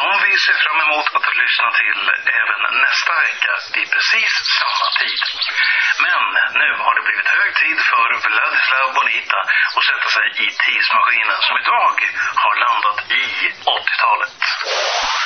som vi ser fram emot att lyssna till även nästa vecka i precis samma tid. Men nu har det blivit hög tid för Vladislav Bonita att sätta sig i tidsmaskinen som idag har landat i 80-talet.